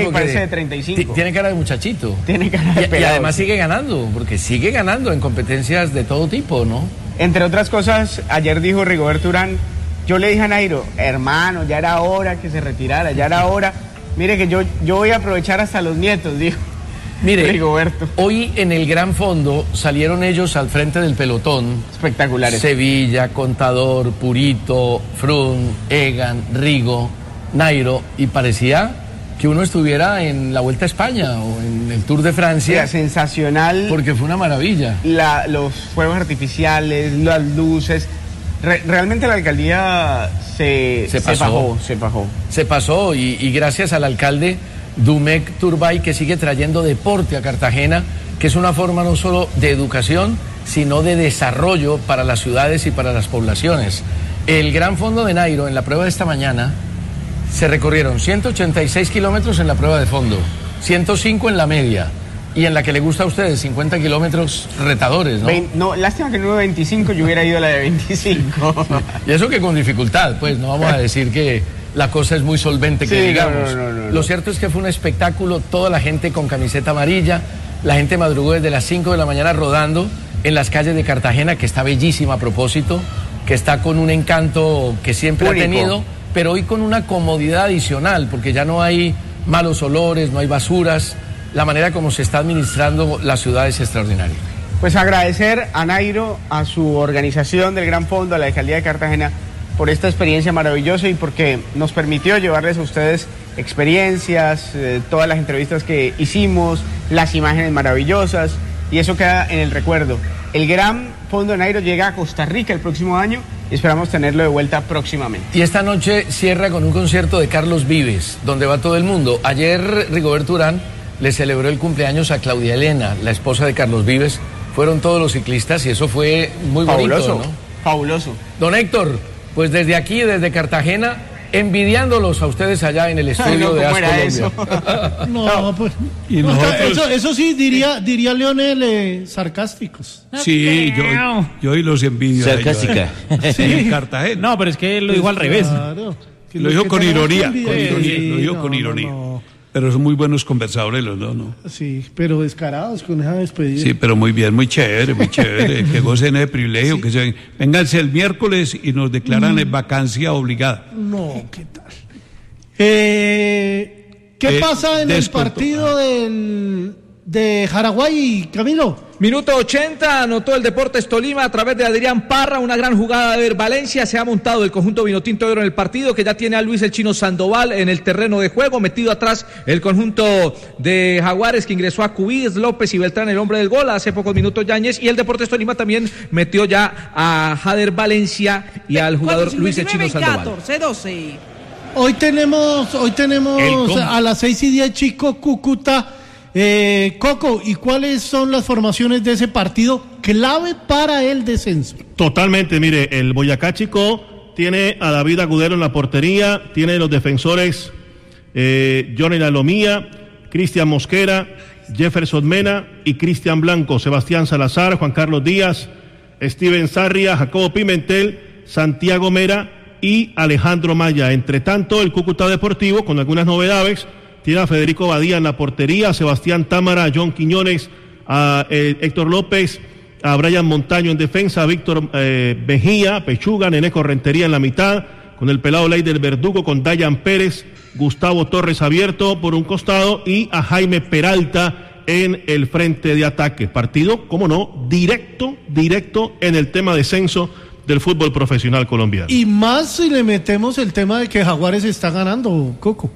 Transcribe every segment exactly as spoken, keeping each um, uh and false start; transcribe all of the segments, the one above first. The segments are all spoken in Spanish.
porque parece de treinta y cinco. Tiene cara de muchachito. Tiene cara de y, pelado. Y además sigue ganando, porque sigue ganando en competencias de todo tipo, ¿no? Entre otras cosas, ayer dijo Rigoberto Urán, yo le dije a Nairo, hermano, ya era hora que se retirara, ya era hora. Mire que yo, yo voy a aprovechar hasta los nietos, dijo. Mire, Rigoberto. Hoy en el Gran Fondo salieron ellos al frente del pelotón. Espectaculares. Sevilla, Contador, Purito, Froome, Egan, Rigo, Nairo, y parecía que uno estuviera en la Vuelta a España o en el Tour de Francia. Era sensacional. Porque fue una maravilla. La, los fuegos artificiales, las luces. Re, realmente la alcaldía se, se, se bajó, se bajó. Se pasó y, y gracias al alcalde Dumec Turbay, que sigue trayendo deporte a Cartagena, que es una forma no solo de educación, sino de desarrollo para las ciudades y para las poblaciones. El Gran Fondo de Nairo, en la prueba de esta mañana, se recorrieron ciento ochenta y seis kilómetros en la prueba de fondo, ciento cinco en la media, y en la que le gusta a ustedes, cincuenta kilómetros retadores, ¿no? Vein, no, lástima que no hubo veinticinco, yo hubiera ido a la de veinticinco. Y eso que con dificultad, pues, no vamos a decir que la cosa es muy solvente, que sí, digamos. No, no, no, no, Lo cierto es que fue un espectáculo, toda la gente con camiseta amarilla, la gente madrugó desde las cinco de la mañana rodando en las calles de Cartagena, que está bellísima a propósito, que está con un encanto que siempre único. Ha tenido, pero hoy con una comodidad adicional, porque ya no hay malos olores, no hay basuras, la manera como se está administrando la ciudad es extraordinaria. Pues agradecer a Nairo, a su organización del Gran Fondo, a la Alcaldía de Cartagena, por esta experiencia maravillosa y porque nos permitió llevarles a ustedes experiencias, eh, todas las entrevistas que hicimos, las imágenes maravillosas, y eso queda en el recuerdo. El Gran Fondo de Nairo llega a Costa Rica el próximo año y esperamos tenerlo de vuelta próximamente. Y esta noche cierra con un concierto de Carlos Vives, donde va todo el mundo. Ayer Rigoberto Urán le celebró el cumpleaños a Claudia Elena, la esposa de Carlos Vives. Fueron todos los ciclistas y eso fue muy fabuloso, bonito, ¿no? Fabuloso. Don Héctor, pues desde aquí, desde Cartagena, envidiándolos a ustedes allá en el estudio no, de As eso. Colombia. no, no, pues. Y no, nosotros... eso, eso sí, diría, diría Leonel, eh, sarcásticos. Sí, yo, yo hoy los envidio. Sarcástica. Sí, en Cartagena. No, pero es que él lo dijo al revés. Claro. Lo dijo con ironía, con Sí, ironía, lo dijo no, con no, ironía. no. Pero son muy buenos conversadores los dos, ¿no? Sí, pero descarados con esa despedida. Sí, pero muy bien, muy chévere, muy chévere. Que gocen de privilegio, sí. Que se vénganse el miércoles y nos declaran mm. en vacancia obligada. No, ¿qué tal? Eh, ¿Qué eh, pasa en el partido del, de Jaraguay, Camilo? Minuto ochenta, anotó el Deportes Tolima a través de Adrián Parra, una gran jugada de Valencia, se ha montado el conjunto vinotinto de oro en el partido, que ya tiene a Luis el Chino Sandoval en el terreno de juego, metido atrás el conjunto de Jaguares, que ingresó a Cubíes, López y Beltrán, el hombre del gol, hace pocos minutos Yáñez, y el Deportes Tolima también metió ya a Jader Valencia y al jugador Luis el Chino Sandoval. catorce doce. Hoy tenemos, hoy tenemos a las seis y diez Chico Cúcuta. Eh, Coco, ¿y cuáles son las formaciones de ese partido clave para el descenso? Totalmente, mire, el Boyacá Chico tiene a David Agudelo en la portería, tiene los defensores eh, Johnny Lalomía, Cristian Mosquera, Jefferson Mena y Cristian Blanco, Sebastián Salazar, Juan Carlos Díaz, Steven Sarria, Jacobo Pimentel, Santiago Mera y Alejandro Maya. Entre tanto, el Cúcuta Deportivo, con algunas novedades, tiene a Federico Badía en la portería, a Sebastián Támara, a John Quiñones, a eh, Héctor López, a Brian Montaño en defensa, a Víctor eh, Mejía, Pechuga, Neneco Rentería en la mitad, con el pelado Leider Verdugo, con Dayan Pérez, Gustavo Torres abierto por un costado y a Jaime Peralta en el frente de ataque. Partido, cómo no, directo, directo en el tema descenso del fútbol profesional colombiano. Y más si le metemos el tema de que Jaguares está ganando, Coco.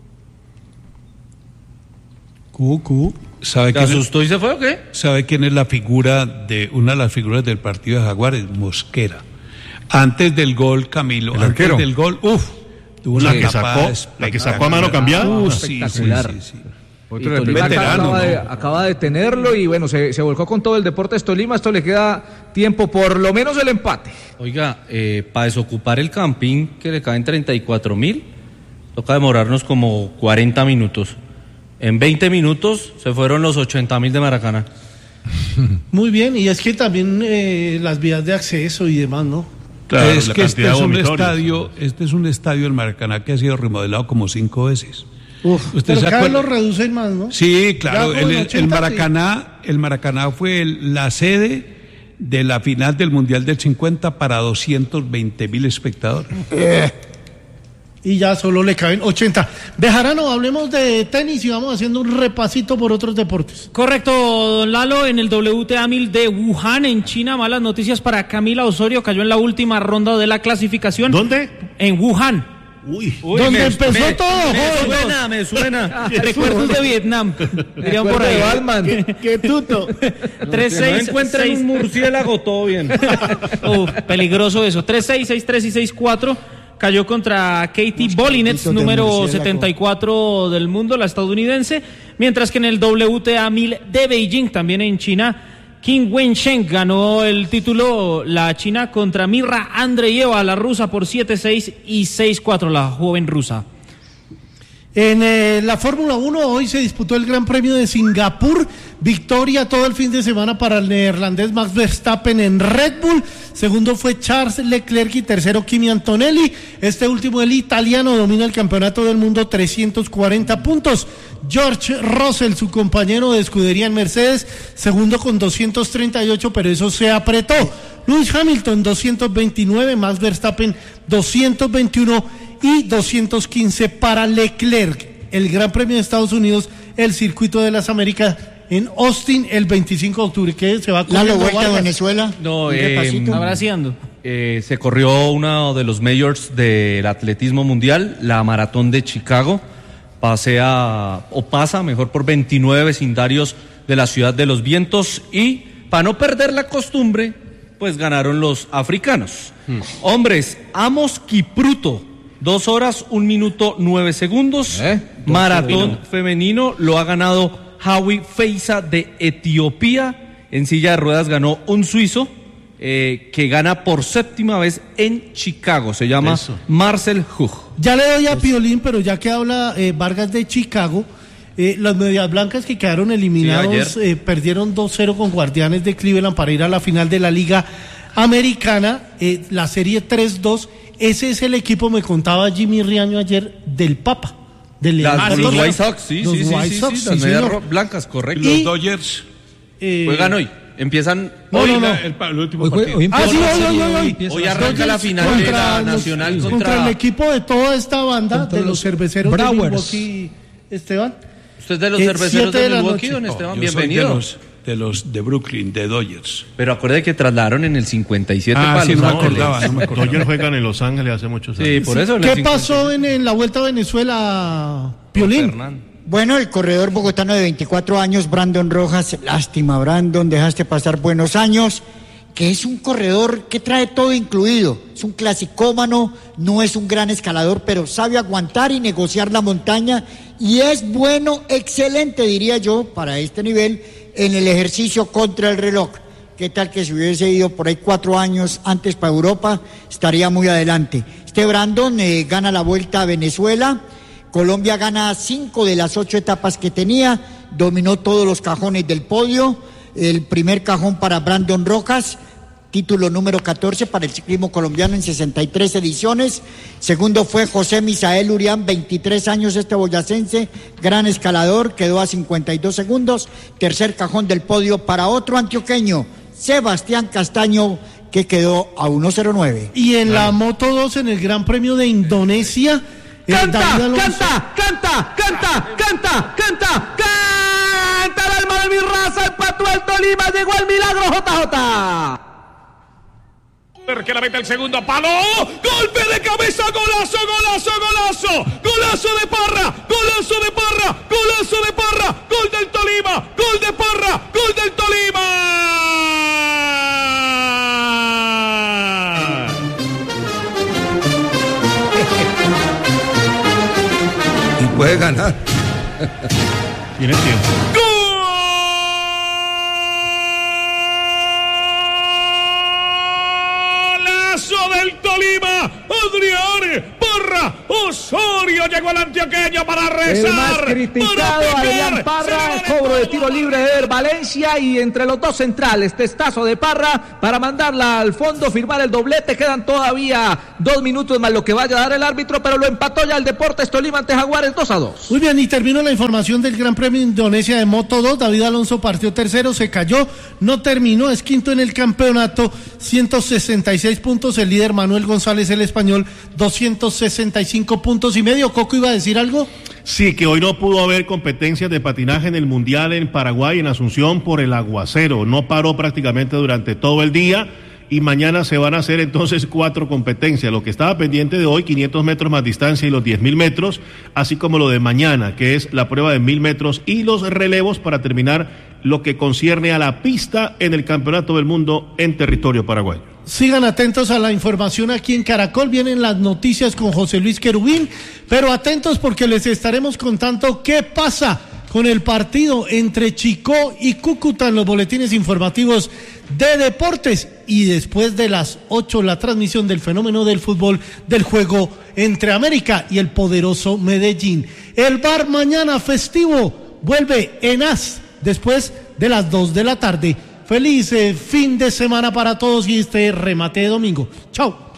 Cucu, ¿sabe ¿Te asustó y se fue o qué? ¿Sabe quién es la figura de una de las figuras del partido de Jaguares? Mosquera. Antes del gol, Camilo, ¿El antes arquero? del gol, uff, tuvo la una que sacó, la que sacó a mano cambiada. Uh, espectacular. Sí, sí, sí, sí. Otro veterano, acaba, de, acaba de tenerlo y bueno, se, se volcó con todo el Deportes Tolima. Esto le queda tiempo, por lo menos el empate. Oiga, eh, para desocupar el campín que le caen treinta y cuatro mil, toca demorarnos como cuarenta minutos. En veinte minutos se fueron los ochenta mil de Maracaná. Muy bien, y es que también eh, las vías de acceso y demás, ¿no? Claro, es que este es un estadio, este es un estadio del Maracaná que ha sido remodelado como cinco veces. Uf, ¿Usted pero cada vez lo reducen más, ¿no? Sí, claro, Ya el, con el- ochenta, el Maracaná, el Maracaná fue el- la sede de la final del Mundial del cincuenta para doscientos veinte mil espectadores. Y ya solo le caben ochenta. Bejarano, hablemos de tenis y vamos haciendo un repasito por otros deportes. Correcto, don Lalo, en el W T A mil de Wuhan, en China, malas noticias para Camila Osorio, cayó en la última ronda de la clasificación. ¿Dónde? En Wuhan. Uy. Uy, donde me- empezó me- todo, Me joder. suena, me suena. Recuerdos de Vietnam. Dirían por Recuerdo ahí. de Batman. Qué, qué tuto. tres Que no seis encuentren seis un murciélago, todo bien. Uf, peligroso eso. tres seis, seis tres y seis cuatro. Cayó contra Katie Bolinets, de número murciélago. setenta y cuatro del mundo, la estadounidense. Mientras que en el W T A mil de Beijing, también en China, Qin Wensheng ganó el título, la china, contra Mirra Andreeva, la rusa, por siete seis y seis cuatro, la joven rusa. En eh, la Fórmula uno hoy se disputó el Gran Premio de Singapur, victoria todo el fin de semana para el neerlandés Max Verstappen en Red Bull, segundo fue Charles Leclerc y tercero Kimi Antonelli, este último el italiano domina el campeonato del mundo, trescientos cuarenta puntos, George Russell, su compañero de escudería en Mercedes, segundo con doscientos treinta y ocho, pero eso se apretó, Lewis Hamilton doscientos veintinueve, Max Verstappen doscientos veintiuno y doscientos quince para Leclerc. El Gran Premio de Estados Unidos, el Circuito de las Américas en Austin el veinticinco de octubre, que se va a Lalo, vuelta a Venezuela. No, Un eh, repasito. Abraciando. Eh, se corrió uno de los majors del atletismo mundial, la maratón de Chicago. Pasea, o pasa mejor, por veintinueve vecindarios de la ciudad de los vientos y, para no perder la costumbre, pues ganaron los africanos. Hmm. Hombres, Amos Kipruto, dos horas, un minuto, nueve segundos. ¿Eh? Maratón femenino lo ha ganado Hawi Feiza de Etiopía. En silla de ruedas ganó un suizo eh, que gana por séptima vez en Chicago. Se llama Eso. Marcel Hug. Ya le doy a Piolín, pero ya que habla eh, Vargas de Chicago, eh, las Medias Blancas que quedaron eliminados Sí, ayer. eh, perdieron dos cero con Guardianes de Cleveland para ir a la final de la Liga Americana, eh, la serie tres dos. Ese es el equipo, me contaba Jimmy Riaño ayer, del Papa. Del Las- León. con los White Sox, sí, Los sí, sí, White sí, Sox, sí, sí, las medias señor. ro- blancas, correcto. Los Y- Dodgers. Eh, Juegan hoy, empiezan No, hoy. no, no. la- el, pa- el último Hoy, partido. hoy empieza Ah, sí, la hoy, serie, hoy, hoy, hoy. empieza Hoy la arranca serie. la final de la Nacional los- contra- el equipo de toda esta banda, contra de los los cerveceros Brewers. de Milwaukee, Esteban. Usted es de los Eh, cerveceros siete de de la Milwaukee, noche. don No, Esteban, yo soy bienvenido. de los, de los de Brooklyn, de Dodgers. Pero acuerde que trasladaron en el cincuenta y siete Ah, para sí, Los no me Ángeles. acordaba, no me acordaba. Dodgers juegan en Los Ángeles hace muchos años. Sí, por eso. en el ¿Qué cincuenta y siete. pasó en, en la Vuelta a Venezuela, Piolín? Fernando. Bueno, el corredor bogotano de veinticuatro años, Brandon Rojas, lástima, Brandon, dejaste pasar buenos años, que es un corredor que trae todo incluido, es un clasicómano, no es un gran escalador, pero sabe aguantar y negociar la montaña, y es bueno, excelente, diría yo, para este nivel, en el ejercicio contra el reloj. ¿Qué tal que si hubiese ido por ahí cuatro años antes para Europa, estaría muy adelante? Este Brandon eh, gana la Vuelta a Venezuela. Colombia gana cinco de las ocho etapas que tenía, dominó todos los cajones del podio. El primer cajón para Brandon Rojas, título número catorce para el ciclismo colombiano en sesenta y tres ediciones. Segundo fue José Misael Urián, veintitrés años, este boyacense, gran escalador, quedó a cincuenta y dos segundos. Tercer cajón del podio para otro antioqueño, Sebastián Castaño, que quedó a uno cero nueve. Y en la Moto dos, en el Gran Premio de Indonesia, eh, Canta, David Alonso- canta, canta, canta, canta, canta, canta el alma de mi raza, el Pato del Tolima, llegó el milagro J J. Que la mete el segundo palo, golpe de cabeza, golazo, golazo, golazo, golazo de Parra, golazo de Parra, golazo de Parra, gol del Tolima, gol de Parra, gol del Tolima. Y puede ganar. Tiene tiempo. Golazo del Tolima, Adrián Parra Osorio llegó el antioqueño para rezar. El más criticado, Adrián Parra, cobro de tiro libre de Eder Valencia y entre los dos centrales, testazo de Parra para mandarla al fondo, firmar el doblete. Quedan todavía dos minutos más lo que vaya a dar el árbitro, pero lo empató ya el Deportes Tolima ante Jaguares dos a dos. Muy bien, y terminó la información del Gran Premio de Indonesia de Moto dos. David Alonso partió tercero, se cayó, no terminó, es quinto en el campeonato, ciento sesenta y seis puntos. El líder Manuel González, el español, doscientos sesenta y cinco puntos y medio. ¿Coco iba a decir algo? Sí, que hoy no pudo haber competencias de patinaje en el Mundial en Paraguay, en Asunción, por el aguacero. No paró prácticamente durante todo el día. Y mañana se van a hacer entonces cuatro competencias. Lo que estaba pendiente de hoy, quinientos metros más distancia y los diez mil metros, así como lo de mañana, que es la prueba de mil metros y los relevos para terminar lo que concierne a la pista en el Campeonato del Mundo en territorio paraguayo. Sigan atentos a la información aquí en Caracol, vienen las noticias con José Luis Querubín, pero atentos porque les estaremos contando qué pasa con el partido entre Chicó y Cúcuta en los boletines informativos de deportes, y después de las ocho la transmisión del fenómeno del fútbol del juego entre América y el poderoso Medellín. El bar mañana festivo vuelve en As después de las dos de la tarde. Feliz eh, fin de semana para todos y este remate de domingo. Chao.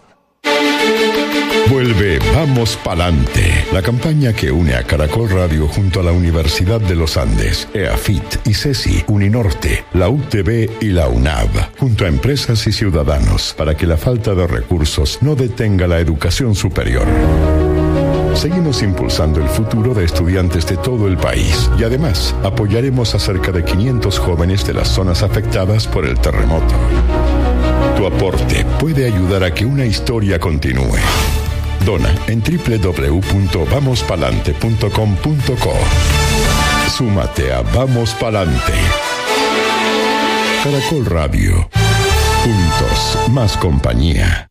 Vuelve Vamos Palante, la campaña que une a Caracol Radio junto a la Universidad de los Andes, EAFIT, ICESI, Uninorte, la U T B y la UNAV, junto a empresas y ciudadanos, para que la falta de recursos no detenga la educación superior. Seguimos impulsando el futuro de estudiantes de todo el país y además apoyaremos a cerca de quinientos jóvenes de las zonas afectadas por el terremoto. Tu aporte puede ayudar a que una historia continúe. Dona en doble u doble u doble u punto vamos palante punto com punto co. Súmate a Vamos Palante. Caracol Radio. Juntos, más compañía.